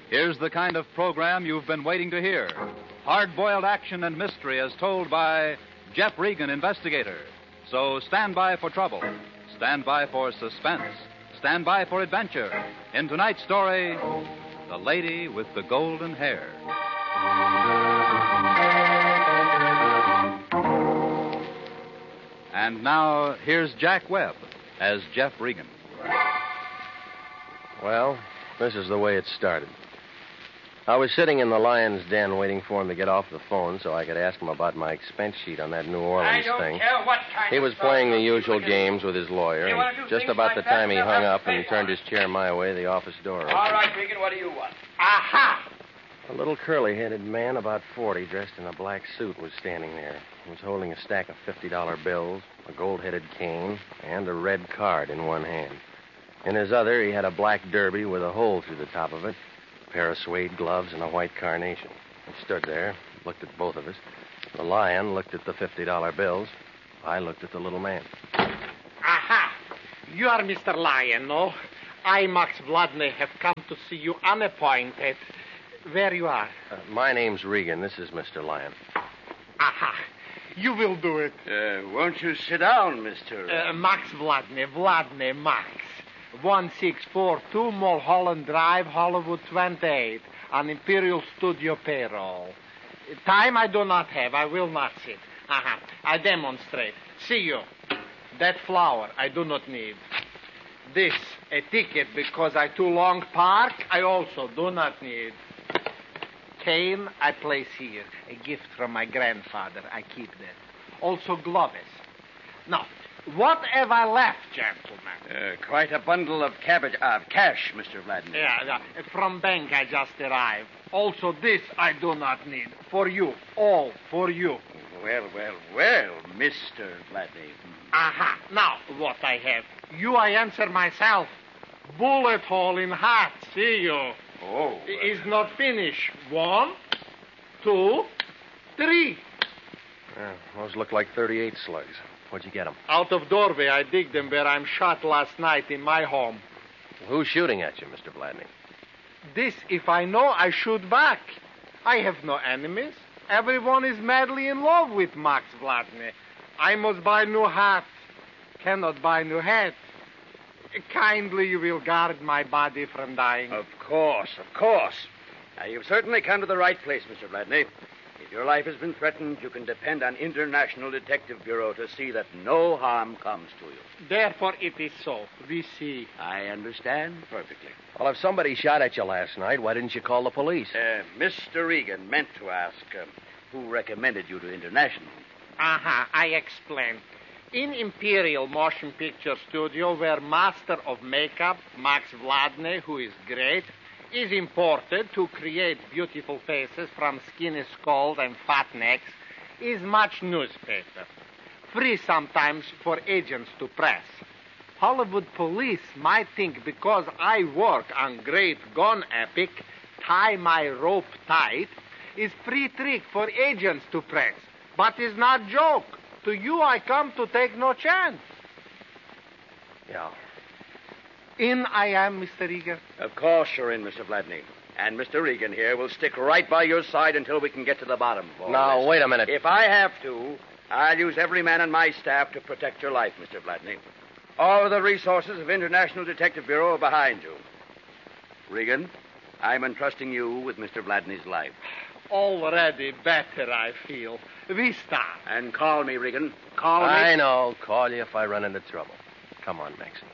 Here's the kind of program you've been waiting to hear. Hard-boiled action and mystery as told by Jeff Regan, investigator. So stand by for trouble. Stand by for suspense. Stand by for adventure. In tonight's story, The Lady with the Golden Hair. And now, here's Jack Webb as Jeff Regan. Well, this is the way it started. I was sitting in the lion's den waiting for him to get off the phone so I could ask him about my expense sheet on that New Orleans thing. Care what kind He was playing the usual games with his lawyer, and just about the time he hung up and turned his chair my way, the office door opened. All right, Regan, what do you want? Aha! A little curly-headed man, about 40, dressed in a black suit, was standing there. He was holding a stack of $50 bills, a gold-headed cane, and a red card in one hand. In his other, he had a black derby with a hole through the top of it, a pair of suede gloves, and a white carnation. He stood there, looked at both of us. The lion looked at the $50 bills. I looked at the little man. Aha! You are Mr. Lion, no? I, Max Vladney, have come to see you unappointed. Where you are? My name's Regan. This is Mr. Lion. Aha! You will do it. Won't you sit down, Mr. Max Vladney, Max. 1642 Mulholland Drive, Hollywood 28, on Imperial Studio payroll. Time I do not have. I will not sit. Aha. I demonstrate. See you. That flower I do not need. This, a ticket because I too long park, I also do not need. Cane I place here. A gift from my grandfather. I keep that. Also gloves. Now, what have I left, gentlemen? Quite a bundle of cash, Mr. Vladimir. Yeah. From bank I just arrived. Also this I do not need. For you. All for you. Well, Mr. Vladimir. Aha. Now, what I have. You I answer myself. Bullet hole in hat. See you. Oh. Is not finished. 1, 2, 3. Those look like 38 slugs. Where'd you get them? Out of doorway, I dig them where I'm shot last night in my home. Who's shooting at you, Mr. Vladney? This, if I know, I shoot back. I have no enemies. Everyone is madly in love with Max Vladney. I must buy new hat. Cannot buy new hat. Kindly you will guard my body from dying. Of course. Now, you've certainly come to the right place, Mr. Vladney. If your life has been threatened, you can depend on International Detective Bureau to see that no harm comes to you. Therefore it is so. We see. I understand perfectly. Well, if somebody shot at you last night, why didn't you call the police? Mr. Regan meant to ask who recommended you to International. Aha, I explain. In Imperial Motion Picture Studio, where master of makeup, Max Vladney, who is great, is imported to create beautiful faces from skinny skulls and fat necks, is much newspaper. Free sometimes for agents to press. Hollywood police might think because I work on great gun epic, tie my rope tight, is free trick for agents to press. But is not joke. To you I come to take no chance. Yeah. In I am, Mr. Regan. Of course you're in, Mr. Vladney. And Mr. Regan here will stick right by your side until we can get to the bottom of all Now, this. wait a minute. If I have to, I'll use every man on my staff to protect your life, Mr. Vladney. All of the resources of International Detective Bureau are behind you. Regan, I'm entrusting you with Mr. Vladney's life. Already better, I feel. We start. And call me, Regan. Call me. I know. Call you if I run into trouble. Come on, Maxie.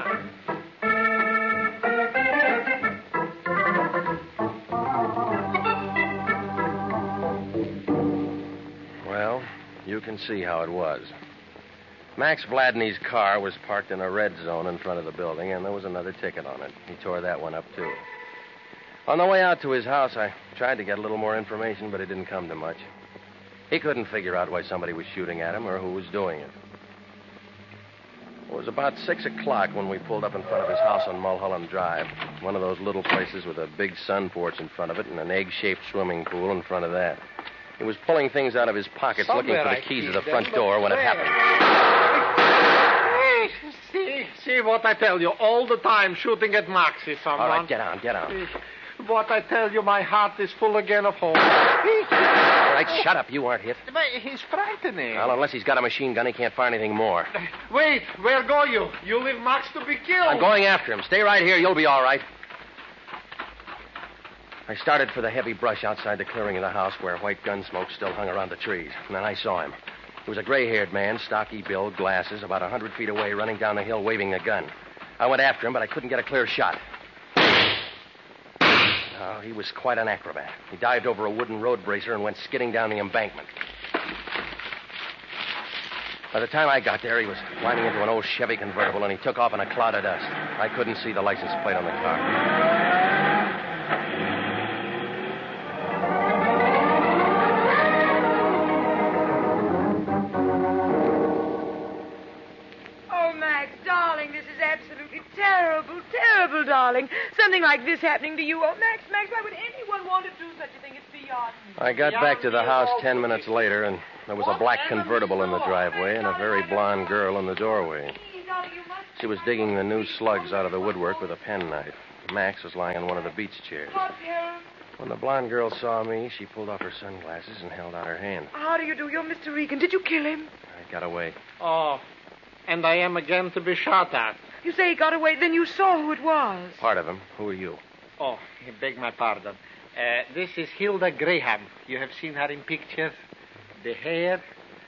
Well, you can see how it was. Max Vladney's car was parked in a red zone in front of the building, and there was another ticket on it. He tore that one up, too. On the way out to his house, I tried to get a little more information, but it didn't come to much. He couldn't figure out why somebody was shooting at him or who was doing it. It was about 6 o'clock when we pulled up in front of his house on Mulholland Drive, one of those little places with a big sun porch in front of it and an egg-shaped swimming pool in front of that. He was pulling things out of his pockets, looking for the keys to the front door when it happened. See what I tell you. All the time shooting at Maxie, someone. All right, get on. But I tell you, my heart is full again of hope. All right, shut up. You aren't hit. But he's frightening. Well, unless he's got a machine gun, he can't fire anything more. Wait, where go you? You leave Max to be killed. I'm going after him. Stay right here. You'll be all right. I started for the heavy brush outside the clearing of the house where white gun smoke still hung around the trees. And then I saw him. He was a gray-haired man, stocky build, glasses, about 100 feet away, running down the hill waving a gun. I went after him, but I couldn't get a clear shot. Oh, he was quite an acrobat. He dived over a wooden road bracer and went skidding down the embankment. By the time I got there, he was climbing into an old Chevy convertible, and he took off in a cloud of dust. I couldn't see the license plate on the car. Terrible, darling. Something like this happening to you. Oh, Max, why would anyone want to do such a thing? It's beyond me. I got back to the house 10 minutes later, and there was a black convertible in the driveway and a very blonde girl in the doorway. She was digging the new slugs out of the woodwork with a penknife. Max was lying on one of the beach chairs. When the blonde girl saw me, she pulled off her sunglasses and held out her hand. How do you do? You're Mr. Regan. Did you kill him? I got away. Oh, and I am again to be shot at. You say he got away, then you saw who it was. Part of him. Who are you? Oh, beg my pardon. This is Hilda Graham. You have seen her in pictures. The hair,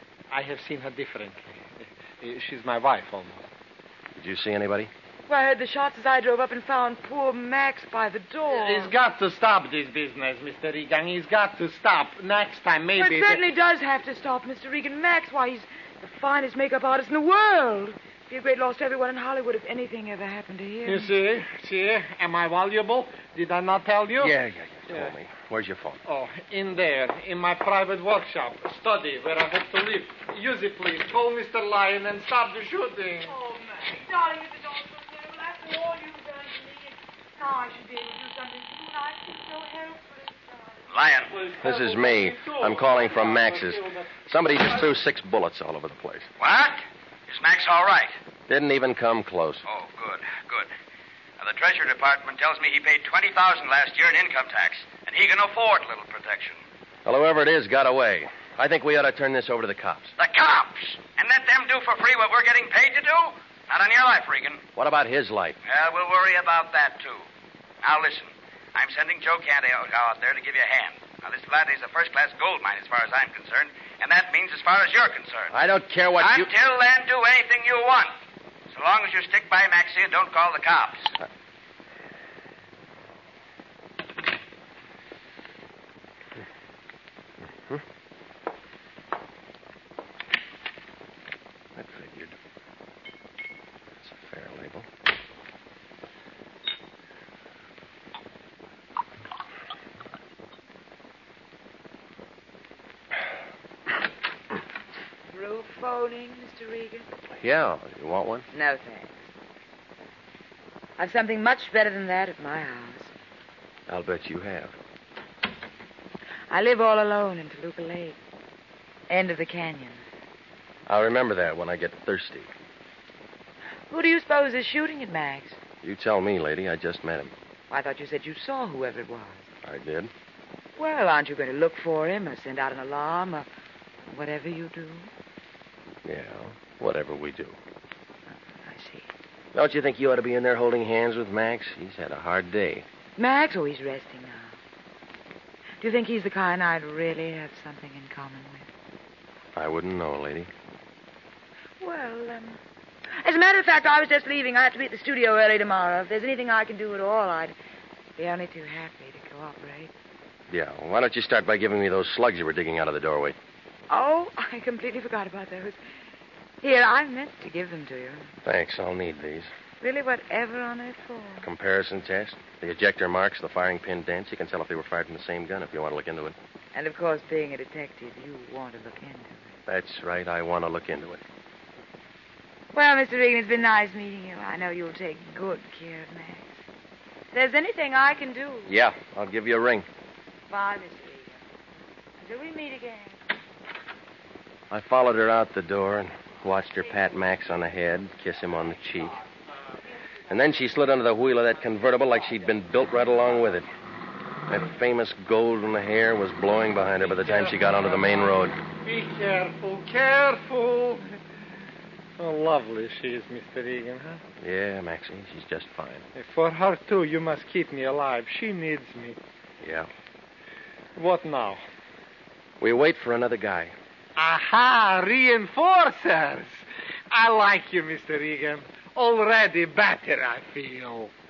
I have seen her differently. She's my wife, almost. Did you see anybody? Well, I heard the shots as I drove up and found poor Max by the door. He's got to stop this business, Mr. Regan. He's got to stop. Next time, maybe... Well, it certainly does have to stop, Mr. Regan. Max, why, he's the finest makeup artist in the world. It'd be a great loss to everyone in Hollywood if anything ever happened to him. You see, am I valuable? Did I not tell you? Yeah, you told me. Where's your phone? Oh, in there, in my private workshop, study, where I hope to live. Use it, please. Call Mr. Lyon and stop the shooting. Oh, Max, darling, if it's all so terrible, after all you've done to me, and now I should be able to do something for you, and I feel so helpless, darling. Lyon. This is me. I'm calling from Max's. Somebody just threw 6 bullets all over the place. What? Is Max all right? Didn't even come close. Oh, good. Now, the Treasury Department tells me he paid $20,000 last year in income tax, and he can afford little protection. Well, whoever it is got away. I think we ought to turn this over to the cops. The cops? And let them do for free what we're getting paid to do? Not on your life, Regan. What about his life? Yeah, we'll worry about that, too. Now, listen. I'm sending Joe Candy out there to give you a hand. Now, this Vladdy's a first-class gold mine as far as I'm concerned, and that means as far as you're concerned. I don't care what you... Until then, do anything you want. So long as you stick by Maxie and don't call the cops. That figured. That's a fair label. Through phoning, Mr. Regan? Yeah, you want one? No, thanks. I've something much better than that at my house. I'll bet you have. I live all alone in Toluca Lake. End of the canyon. I'll remember that when I get thirsty. Who do you suppose is shooting at Max? You tell me, lady. I just met him. I thought you said you saw whoever it was. I did. Well, aren't you going to look for him or send out an alarm or whatever you do? Yeah, whatever we do. I see. Don't you think you ought to be in there holding hands with Max? He's had a hard day. Max? Oh, he's resting now. Do you think he's the kind I'd really have something in common with? I wouldn't know, lady. Well, as a matter of fact, I was just leaving. I have to be at the studio early tomorrow. If there's anything I can do at all, I'd be only too happy to cooperate. Yeah, why don't you start by giving me those slugs you were digging out of the doorway? Oh, I completely forgot about those. Here, I meant to give them to you. Thanks, I'll need these. Really, whatever on earth for? Comparison test, the ejector marks, the firing pin dents. You can tell if they were fired from the same gun if you want to look into it. And, of course, being a detective, you want to look into it. That's right, I want to look into it. Well, Mr. Regan, it's been nice meeting you. I know you'll take good care of Max. If there's anything I can do... Yeah, I'll give you a ring. Bye, Mr. Regan. Until we meet again. I followed her out the door and watched her pat Max on the head, kiss him on the cheek. And then she slid under the wheel of that convertible like she'd been built right along with it. That famous golden hair was blowing behind her by the time she got onto the main road. Be careful, careful. Oh, lovely she is, Mr. Egan, huh? Yeah, Maxie, she's just fine. For her, too, you must keep me alive. She needs me. Yeah. What now? We wait for another guy. Aha, reinforcers. I like you, Mr. Egan. Already better, I feel.